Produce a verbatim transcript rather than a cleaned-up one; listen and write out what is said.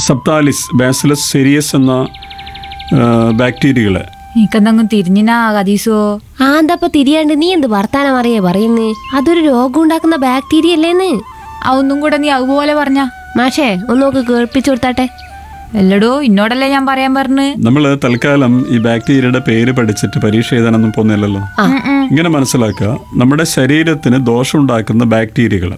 സബ്താലിസ് bacillus സെരിയസ് എന്ന ബാക്ടീരിയകളെ. നീക്കെന്തെങ്കിലും തിരിഞ്ഞിനാ കദീസോ? ആ എന്താപ്പ തിരിയാണ്ട് നീ എന്ത് വർത്താനം അറിയേ പറയുന്നേ? അതൊരു രോഗം ഉണ്ടാക്കുന്ന ബാക്ടീരിയ അല്ലേന്ന്. അതൊന്നും കൂടെ നീ അതുപോലെ പറഞ്ഞ മാഷേ ഒന്ന് നോക്ക് കേൾപ്പിച്ചു കൊടുത്താട്ടെ. എല്ലടോ ഇന്നോടല്ലേ ഞാൻ പറയാൻ പറഞ്ഞു. നമ്മൾ തൽക്കാലം ഈ ബാക്ടീരിയയുടെ പേര് പഠിച്ചിട്ട് പരീക്ഷ എഴുതാനൊന്നും പോകുന്നില്ലല്ലോ. ഇങ്ങനെ മനസ്സിലാക്കുക, നമ്മുടെ ശരീരത്തിന് ദോഷം ഉണ്ടാക്കുന്ന ബാക്ടീരിയകൾ